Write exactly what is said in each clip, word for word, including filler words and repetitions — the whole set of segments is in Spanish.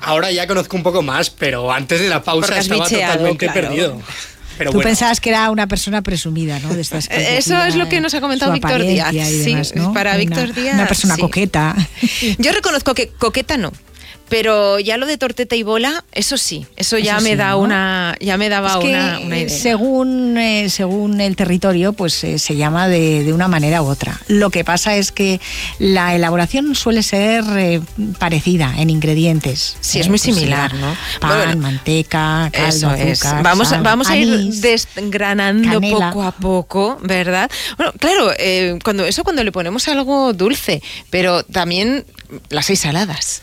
ahora ya conozco un poco más, pero antes de la pausa estaba bicheado, totalmente claro. perdido. Pero Tú bueno. pensabas que era una persona presumida, ¿no? De estas Eso es lo que nos ha comentado Víctor Díaz. Demás, sí, ¿no? para una, Víctor Díaz. Una persona sí. coqueta. Yo reconozco que coqueta no. Pero ya lo de torteta y bola, eso sí, eso ya eso me sí, da ¿no? una, ya me daba es que, una, una idea. Según, eh, según el territorio, pues eh, se llama de, de una manera u otra. Lo que pasa es que la elaboración suele ser eh, parecida en ingredientes. Sí, eh, es muy pues similar, ¿no? Pan, bueno, manteca, caldo, eso azúcar, es. Vamos, sal, vamos a anís, ir desgranando canela. poco a poco, ¿verdad? Bueno, claro, eh, cuando eso cuando le ponemos algo dulce, pero también las hay saladas.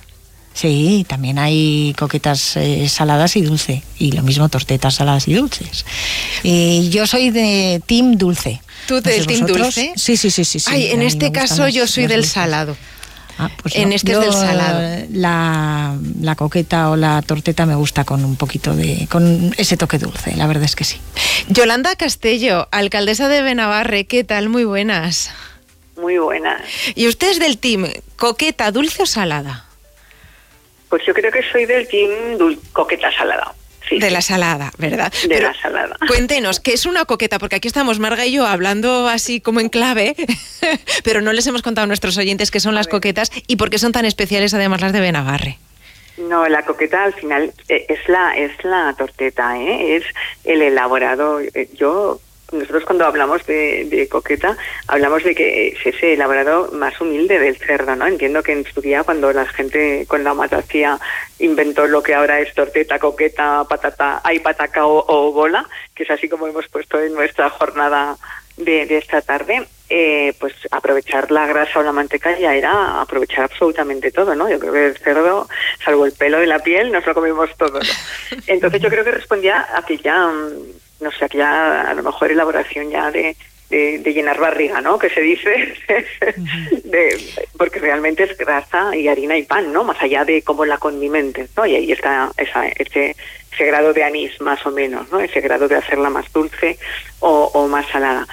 Sí, también hay coquetas eh, saladas y dulce, y lo mismo tortetas saladas y dulces. Eh, yo soy de team dulce. ¿Tú del team dulce? Sí, sí, sí, sí. sí. Ay, en este caso yo soy del salado. Ah, pues en no. este Yo, es del salado. La, la coqueta o la torteta me gusta con un poquito de, con ese toque dulce, la verdad es que sí. Yolanda Castello, alcaldesa de Benabarre, ¿qué tal? Muy buenas. Muy buenas. ¿Y usted es del team coqueta, dulce o salada? Pues yo creo que soy del team dul- coqueta salada. Sí, de sí. la salada, ¿verdad? De Pero la salada. Cuéntenos, ¿qué es una coqueta? Porque aquí estamos Marga y yo hablando así como en clave, pero no les hemos contado a nuestros oyentes qué son las coquetas y por qué son tan especiales además las de Benabarre. No, la coqueta al final eh, es la es la torteta, ¿eh? Es el elaborado. Eh, yo Nosotros cuando hablamos de, de coqueta, hablamos de que es ese elaborado más humilde del cerdo, ¿no? Entiendo que en su día, cuando la gente con la matacía inventó lo que ahora es torteta, coqueta, patata, hay pataca o, o bola, que es así como hemos puesto en nuestra jornada de, de esta tarde, eh, pues aprovechar la grasa o la manteca ya era aprovechar absolutamente todo, ¿no? Yo creo que el cerdo, salvo el pelo y la piel, nos lo comemos todo, ¿no? Entonces yo creo que respondía a que ya... no sé, aquí ya a lo mejor elaboración ya de, de, de llenar barriga, ¿no? Que se dice, de, porque realmente es grasa y harina y pan, ¿no? Más allá de cómo la condimentes, ¿no? Y ahí está esa, ese, ese grado de anís, más o menos, ¿no? Ese grado de hacerla más dulce o, o más salada.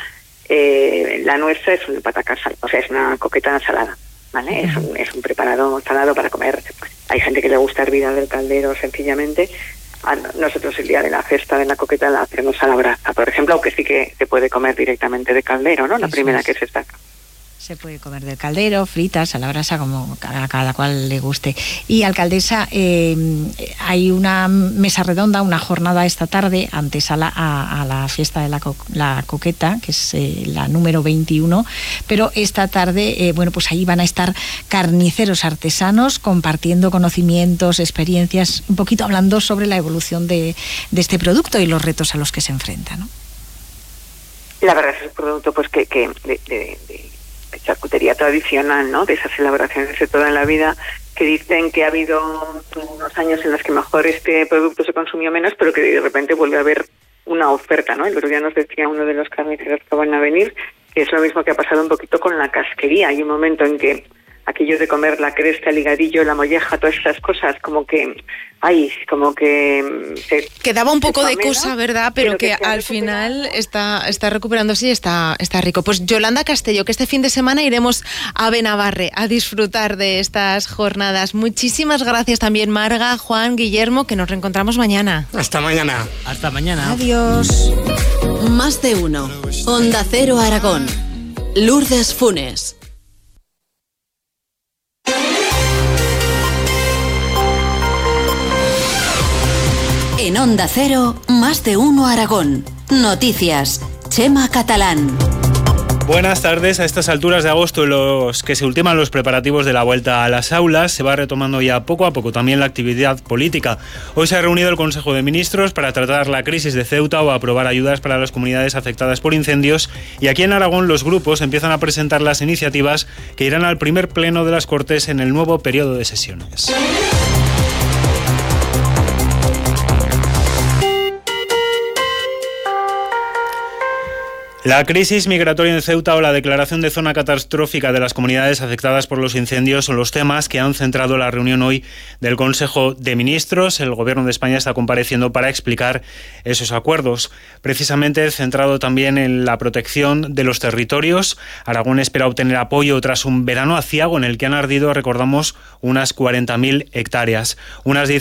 Eh, la nuestra es una pataca sal, o sea, es una coqueta salada, ¿vale? Es un, es un preparado salado para comer. Hay gente que le gusta hervida del caldero sencillamente. Nosotros el día de la festa de la coqueta la hacemos a la brasa, por ejemplo, aunque sí que se puede comer directamente de caldero, ¿no? La Eso primera es. que se saca. Se puede comer del caldero, fritas, a la brasa, como a cada cual le guste. Y, alcaldesa, eh, hay una mesa redonda, una jornada esta tarde, antes a la, a, a la fiesta de la, co la coqueta, que es eh, la número veintiuno, pero esta tarde, eh, bueno, pues ahí van a estar carniceros artesanos compartiendo conocimientos, experiencias, un poquito hablando sobre la evolución de, de este producto y los retos a los que se enfrenta, ¿no? La verdad es un producto pues que, que de, de, de charcutería tradicional, ¿no? De esas elaboraciones de toda la vida, que dicen que ha habido unos años en los que mejor este producto se consumió menos, pero que de repente vuelve a haber una oferta, ¿no? El otro día nos decía uno de los carniceros que van a venir que es lo mismo que ha pasado un poquito con la casquería. Hay un momento en que aquello de comer la cresta, el higadillo, la molleja, todas esas cosas, como que, ay, como que... Se, Quedaba un poco de come, cosa, ¿no? ¿verdad? Pero, Pero que, que al final está, está recuperándose y está, está rico. Pues Yolanda Castello, que este fin de semana iremos a Benabarre a disfrutar de estas jornadas. Muchísimas gracias también, Marga, Juan, Guillermo, que nos reencontramos mañana. Hasta mañana. Hasta mañana. Adiós. Más de uno. Onda Cero Aragón. Lourdes Funes. En Onda Cero, Más de uno Aragón. Noticias. Chema Catalán. Buenas tardes. A estas alturas de agosto, en los que se ultiman los preparativos de la vuelta a las aulas, se va retomando ya poco a poco también la actividad política. Hoy se ha reunido el Consejo de Ministros para tratar la crisis de Ceuta o aprobar ayudas para las comunidades afectadas por incendios, y aquí en Aragón los grupos empiezan a presentar las iniciativas que irán al primer pleno de las Cortes en el nuevo periodo de sesiones. La crisis migratoria en Ceuta o la declaración de zona catastrófica de las comunidades afectadas por los incendios son los temas que han centrado la reunión hoy del Consejo de Ministros. El Gobierno de España está compareciendo para explicar esos acuerdos, precisamente centrado también en la protección de los territorios. Aragón espera obtener apoyo tras un verano aciago en el que han ardido, recordamos, unas cuarenta mil hectáreas. Unas